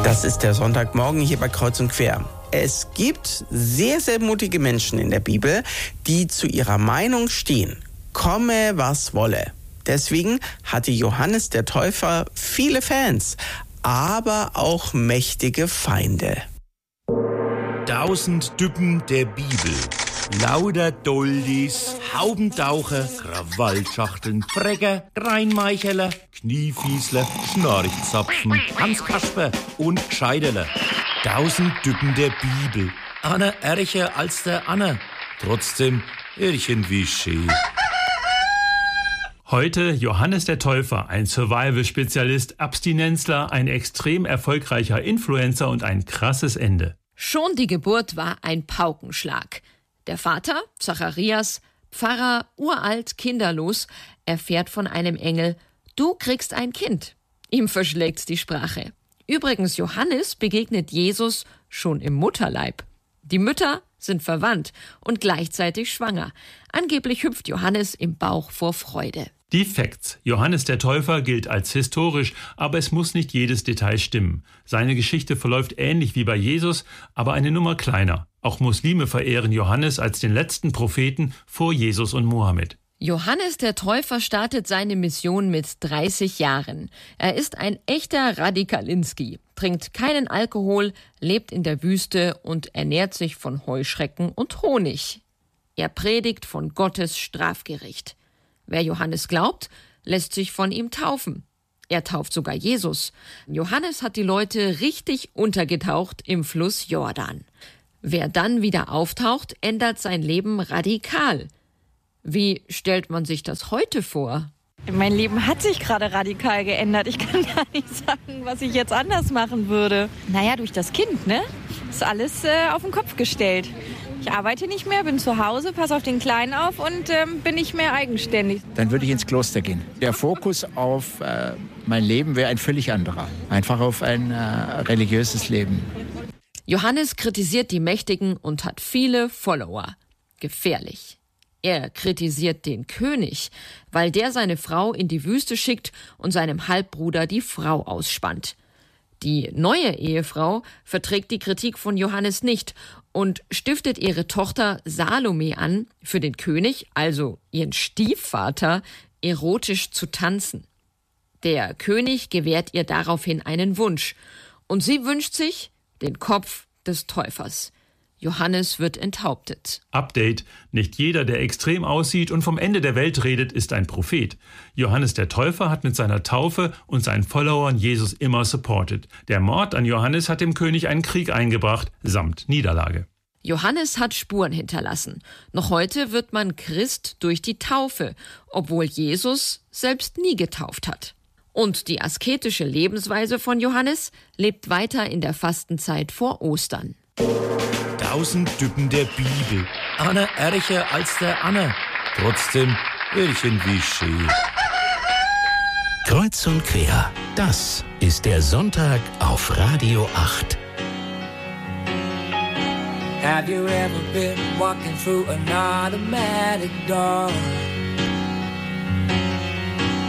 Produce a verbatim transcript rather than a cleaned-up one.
Das ist der Sonntagmorgen hier bei Kreuz und Quer. Es gibt sehr, sehr mutige Menschen in der Bibel, die zu ihrer Meinung stehen. Komme, was wolle. Deswegen hatte Johannes der Täufer viele Fans, aber auch mächtige Feinde. Tausend Typen der Bibel. Lauter Doldis, Haubentaucher, Krawallschachteln, Frecker, Reinmeicheler, Kniefiesler, Schnarchzapfen, Hanskasper und Gscheidele. Tausend Typen der Bibel. Einer ärcher als der Anne. Trotzdem irgendwie schön. Heute Johannes der Täufer, ein Survival-Spezialist, Abstinenzler, ein extrem erfolgreicher Influencer und ein krasses Ende. Schon die Geburt war ein Paukenschlag. Der Vater, Zacharias, Pfarrer, uralt, kinderlos, erfährt von einem Engel, du kriegst ein Kind. Ihm verschlägt's die Sprache. Übrigens, Johannes begegnet Jesus schon im Mutterleib. Die Mütter sind verwandt und gleichzeitig schwanger. Angeblich hüpft Johannes im Bauch vor Freude. Die Facts. Johannes der Täufer gilt als historisch, aber es muss nicht jedes Detail stimmen. Seine Geschichte verläuft ähnlich wie bei Jesus, aber eine Nummer kleiner. Auch Muslime verehren Johannes als den letzten Propheten vor Jesus und Mohammed. Johannes der Täufer startet seine Mission mit dreißig Jahren. Er ist ein echter Radikalinski, trinkt keinen Alkohol, lebt in der Wüste und ernährt sich von Heuschrecken und Honig. Er predigt von Gottes Strafgericht. Wer Johannes glaubt, lässt sich von ihm taufen. Er tauft sogar Jesus. Johannes hat die Leute richtig untergetaucht im Fluss Jordan. Wer dann wieder auftaucht, ändert sein Leben radikal. Wie stellt man sich das heute vor? Mein Leben hat sich gerade radikal geändert. Ich kann gar nicht sagen, was ich jetzt anders machen würde. Naja, durch das Kind, ne? Ist alles äh, auf den Kopf gestellt. Ich arbeite nicht mehr, bin zu Hause, passe auf den Kleinen auf und ähm, bin nicht mehr eigenständig. Dann würde ich ins Kloster gehen. Der Fokus auf äh, mein Leben wäre ein völlig anderer. Einfach auf ein äh, religiöses Leben. Johannes kritisiert die Mächtigen und hat viele Follower. Gefährlich. Er kritisiert den König, weil der seine Frau in die Wüste schickt und seinem Halbbruder die Frau ausspannt. Die neue Ehefrau verträgt die Kritik von Johannes nicht und stiftet ihre Tochter Salome an, für den König, also ihren Stiefvater, erotisch zu tanzen. Der König gewährt ihr daraufhin einen Wunsch und sie wünscht sich den Kopf des Täufers. Johannes wird enthauptet. Update. Nicht jeder, der extrem aussieht und vom Ende der Welt redet, ist ein Prophet. Johannes der Täufer hat mit seiner Taufe und seinen Followern Jesus immer supported. Der Mord an Johannes hat dem König einen Krieg eingebracht, samt Niederlage. Johannes hat Spuren hinterlassen. Noch heute wird man Christ durch die Taufe, obwohl Jesus selbst nie getauft hat. Und die asketische Lebensweise von Johannes lebt weiter in der Fastenzeit vor Ostern. Tausend Typen der Bibel. Einer ärcher als der Anne. Trotzdem irgendwie schön. Kreuz und Quer, das ist der Sonntag auf Radio acht. Have you ever been walking through an automatic door?